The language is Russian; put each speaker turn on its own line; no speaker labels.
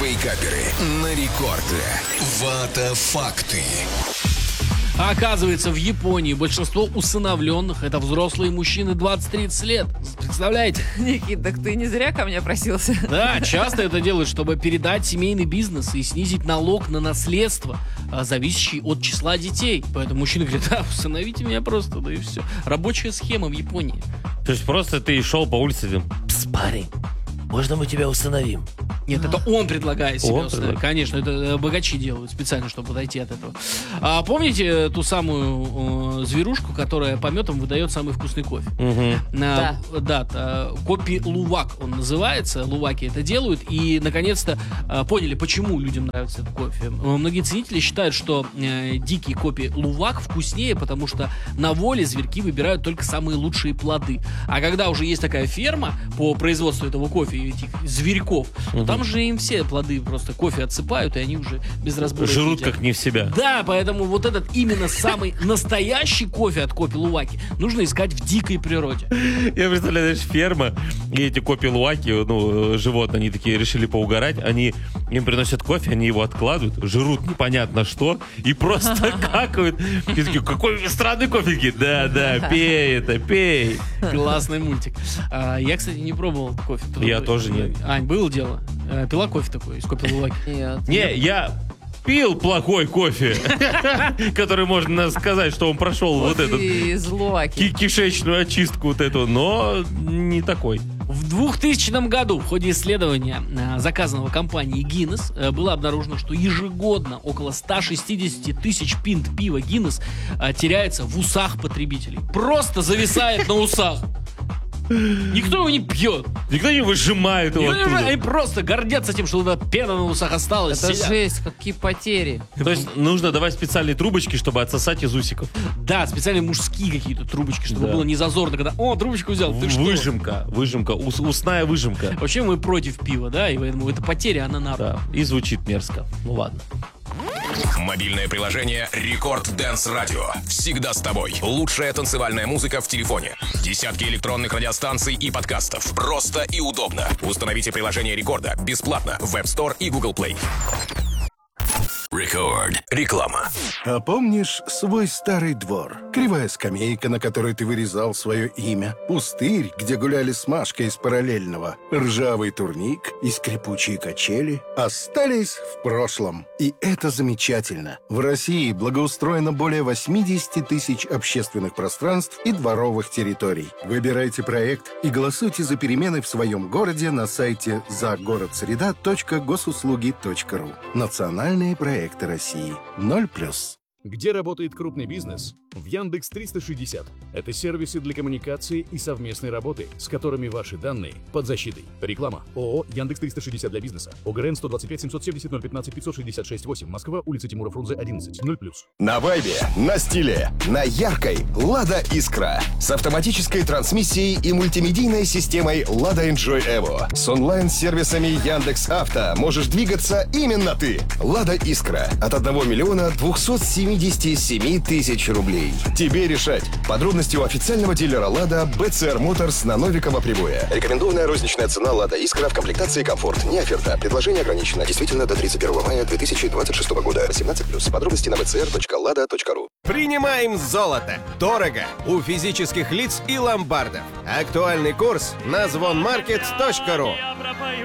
Вейкаперы на рекорде. Вата-факты.
А оказывается, в Японии большинство усыновленных — это взрослые мужчины 20-30 лет. Представляете?
Никит, так ты не зря ко мне просился.
Да, часто это делают, чтобы передать семейный бизнес и снизить налог на наследство, зависящий от числа детей. Поэтому мужчины говорят: да, усыновите меня просто, да и все. Рабочая схема в Японии.
То есть просто ты шел по улице и думал: «Пс, парень, можно мы тебя усыновим?»
Нет, это он предлагает себе
Он
усыновить.
предлагает.
Конечно, это богачи делают специально, чтобы подойти от этого. А помните ту самую зверушку, которая пометом выдает самый вкусный кофе?
Да.
Копи Лувак он называется. Луваки это делают. И, наконец-то, поняли, почему людям нравится этот кофе. Многие ценители считают, что дикий копи Лувак вкуснее, потому что на воле зверьки выбирают только самые лучшие плоды. А когда уже есть такая ферма по производству этого кофе и этих зверьков, то там же им все плоды просто кофе отсыпают, и они уже без разбора
Жрут
едят.
как не в себя.
Да, поэтому вот этот именно самый настоящий кофе от Копи Луваки нужно искать в дикой природе.
Я представляю, знаешь, ферма, и эти копи луаки, животные, они такие решили поугарать, им приносят кофе, они его откладывают, жрут непонятно что, и просто какают. И такие: какой странный кофе. Такие: да, пей это, пей.
Классный мультик. Я, кстати, не пробовал кофе.
Я тоже нет.
Ань, было дело? Пила кофе такой из Копи Луваки?
Нет.
Не, я пил плохой кофе, который можно сказать, что он прошел вот этот
Из Луаки.
кишечную очистку вот эту, но не такой.
В 2000 году в ходе исследования, заказанного компанией Guinness, было обнаружено, что ежегодно около 160 тысяч пинт пива Guinness теряется в усах потребителей. Просто зависает на усах. Никто его не пьет.
Никто не выжимает его оттуда.
Они просто гордятся тем, что эта пена на усах осталась.
Это
сидят.
жесть, какие потери.
То есть нужно давать специальные трубочки, чтобы отсосать из усиков.
Да, специальные мужские какие-то трубочки, чтобы
Да.
было не зазорно, когда: о, трубочку взял, ты что?
Выжимка, усная выжимка.
Вообще мы против пива, да, и поэтому эта потеря, она на руку.
Да, и звучит мерзко. Ну ладно.
Мобильное приложение Рекорд Дэнс Радио. Всегда с тобой. Лучшая танцевальная музыка в телефоне. Десятки электронных радиостанций и подкастов. Просто и удобно. Установите приложение Рекорда бесплатно в App Store и Google Play. Рекорд. Реклама.
А помнишь свой старый двор? Кривая скамейка, на которой ты вырезал свое имя. Пустырь, где гуляли с Машкой из параллельного. Ржавый турник и скрипучие качели остались в прошлом. И это замечательно. В России благоустроено более 80 тысяч общественных пространств и дворовых территорий. Выбирайте проект и голосуйте за перемены в своем городе на сайте загородсреда.госуслуги.ру. Национальные проекты России. 0+.
Где работает крупный бизнес? В Яндекс 360. Это сервисы для коммуникации и совместной работы, с которыми ваши данные под защитой. Реклама. ООО Яндекс 360 для бизнеса. ОГРН 125 770 015 566 8. Москва, улица Тимура Фрунзе, 11. 0+.
На вайбе, на стиле, на яркой «Лада Искра». С автоматической трансмиссией и мультимедийной системой «Лада Enjoy Evo». С онлайн-сервисами Яндекс.Авто можешь двигаться именно ты. «Лада Искра» от 1 миллиона 277 тысяч рублей. Тебе решать. Подробности у официального дилера «Лада» БЦР Моторс на Новикова-Привое. Рекомендованная розничная цена «Лада Искра» в комплектации «Комфорт». Не оферта. Предложение ограничено. Действительно до 31 мая 2026 года. 18+. Подробности на bcr.lada.ru.
Принимаем золото. Дорого. У физических лиц и ломбардов. Актуальный курс на звонmarket.ru.